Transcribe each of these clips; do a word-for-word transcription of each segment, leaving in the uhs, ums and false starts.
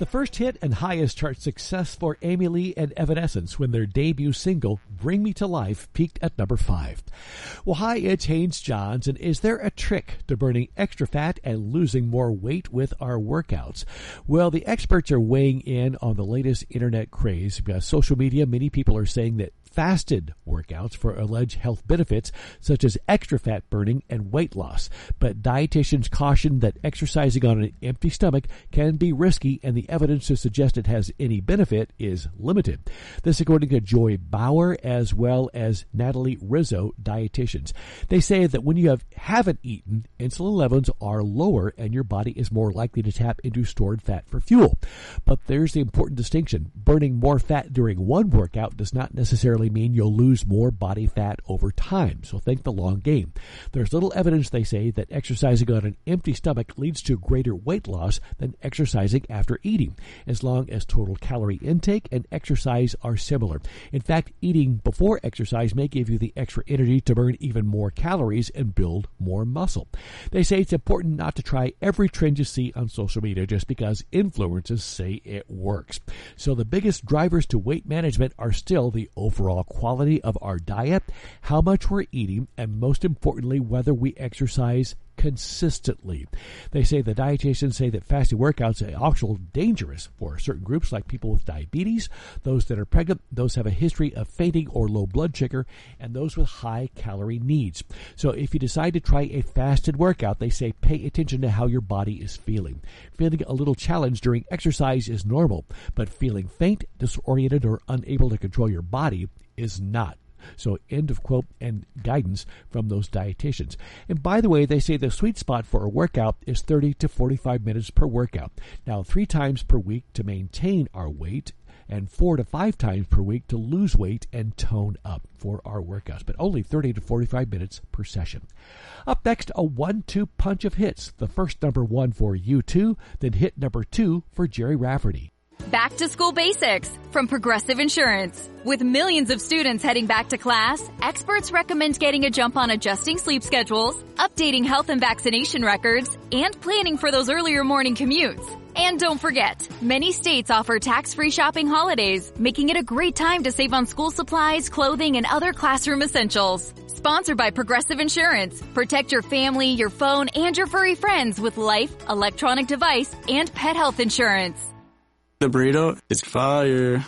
The first hit and highest chart success for Amy Lee and Evanescence when their debut single, Bring Me to Life, peaked at number five. Well, hi, it's Haynes Johns, and is there a trick to burning extra fat and losing more weight with our workouts? Well, the experts are weighing in on the latest internet craze. Because social media, many people are saying that fasted workouts for alleged health benefits such as extra fat burning and weight loss. But dietitians caution that exercising on an empty stomach can be risky, and the evidence to suggest it has any benefit is limited. This according to Joy Bauer as well as Natalie Rizzo, dietitians. They say that when you have, haven't eaten, insulin levels are lower and your body is more likely to tap into stored fat for fuel. But there's the important distinction. Burning more fat during one workout does not necessarily mean you'll lose more body fat over time. So think the long game. There's little evidence, they say, that exercising on an empty stomach leads to greater weight loss than exercising after eating, as long as total calorie intake and exercise are similar. In fact, eating before exercise may give you the extra energy to burn even more calories and build more muscle. They say it's important not to try every trend you see on social media just because influencers say it works. So the biggest drivers to weight management are still the overall quality of our diet, how much we're eating, and most importantly, whether we exercise consistently. They say the dietitians say that fasting workouts are actually dangerous for certain groups like people with diabetes, those that are pregnant, those have a history of fainting or low blood sugar, and those with high calorie needs. So if you decide to try a fasted workout, they say pay attention to how your body is feeling. Feeling a little challenged during exercise is normal, but feeling faint, disoriented, or unable to control your body is not. So end of quote and guidance from those dietitians. And by the way, they say the sweet spot for a workout is thirty to forty-five minutes per workout. Now, three times per week to maintain our weight and four to five times per week to lose weight and tone up for our workouts, but only thirty to forty-five minutes per session. Up next, a one two punch of hits. The first number one for U two, then hit number two for Jerry Rafferty. Back to school basics from Progressive Insurance. With millions of students heading back to class, experts recommend getting a jump on adjusting sleep schedules, updating health and vaccination records, and planning for those earlier morning commutes. And don't forget, many states offer tax-free shopping holidays, making it a great time to save on school supplies, clothing, and other classroom essentials. Sponsored by Progressive Insurance. Protect your family, your phone, and your furry friends with life, electronic device, and pet health insurance. The burrito is fire.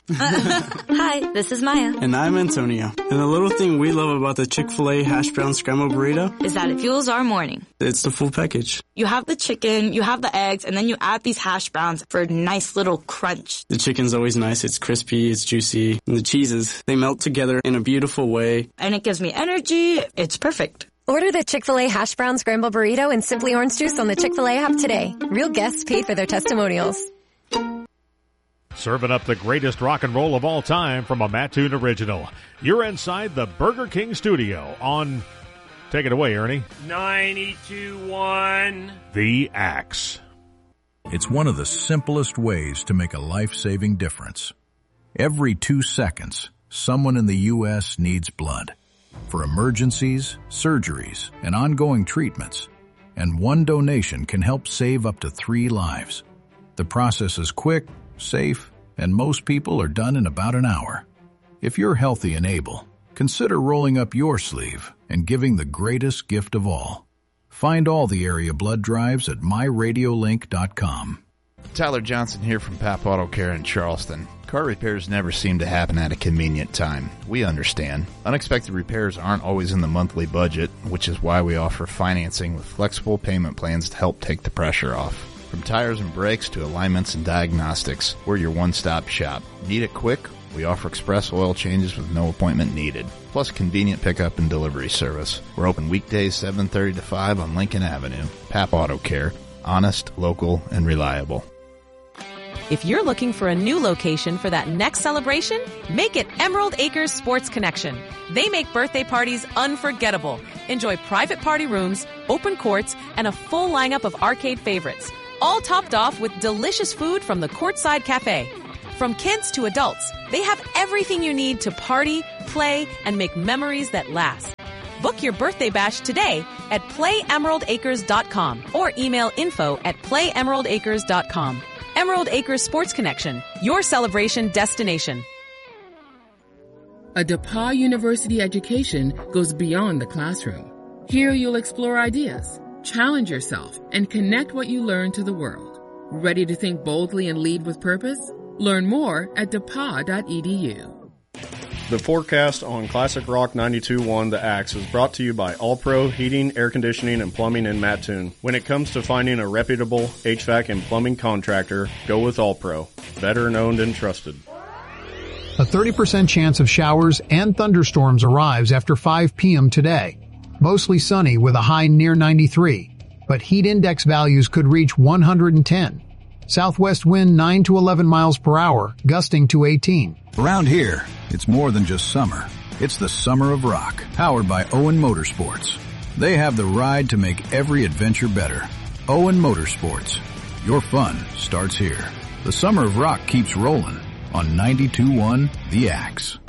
Hi, this is Maya. And I'm Antonio. And the little thing we love about the Chick-fil-A hash brown scrambled burrito is that it fuels our morning. It's the full package. You have the chicken, you have the eggs, and then you add these hash browns for a nice little crunch. The chicken's always nice. It's crispy, it's juicy. And the cheeses, they melt together in a beautiful way. And it gives me energy. It's perfect. Order the Chick-fil-A hash brown scrambled burrito and Simply Orange Juice on the Chick-fil-A app today. Real guests paid for their testimonials. Serving up the greatest rock and roll of all time from a Mattoon original. You're inside the Burger King studio on, take it away, Ernie. ninety-two point one The Axe. It's one of the simplest ways to make a life-saving difference. Every two seconds, someone in the U S needs blood for emergencies, surgeries, and ongoing treatments. And one donation can help save up to three lives. The process is quick, safe, and most people are done in about an hour. If you're healthy and able, consider rolling up your sleeve and giving the greatest gift of all. Find all the area blood drives at my radio link dot com. Tyler Johnson here from Pap Auto Care in Charleston. Car repairs never seem to happen at a convenient time. We understand. Unexpected repairs aren't always in the monthly budget, which is why we offer financing with flexible payment plans to help take the pressure off. From tires and brakes to alignments and diagnostics, we're your one-stop shop. Need it quick? We offer express oil changes with no appointment needed, plus convenient pickup and delivery service. We're open weekdays seven thirty to five on Lincoln Avenue. Pap Auto Care. Honest, local, and reliable. If you're looking for a new location for that next celebration, make it Emerald Acres Sports Connection. They make birthday parties unforgettable. Enjoy private party rooms, open courts, and a full lineup of arcade favorites. All topped off with delicious food from the Courtside Cafe. From kids to adults, they have everything you need to party, play, and make memories that last. Book your birthday bash today at play emerald acres dot com or email info at play emerald acres dot com. Emerald Acres Sports Connection, your celebration destination. A DePauw University education goes beyond the classroom. Here you'll explore ideas, challenge yourself, and connect what you learn to the world. Ready to think boldly and lead with purpose? Learn more at D E P A W dot E D U. The forecast on Classic Rock ninety-two point one The Axe is brought to you by All Pro Heating, Air Conditioning, and Plumbing in Mattoon. When it comes to finding a reputable H V A C and plumbing contractor, go with All Pro. Veteran owned and trusted. A thirty percent chance of showers and thunderstorms arrives after five p.m. today. Mostly sunny with a high near ninety-three, but heat index values could reach one hundred ten. Southwest wind nine to eleven miles per hour, gusting to eighteen. Around here, it's more than just summer. It's the summer of rock, powered by Owen Motorsports. They have the ride to make every adventure better. Owen Motorsports. Your fun starts here. The summer of rock keeps rolling on ninety-two point one The Axe.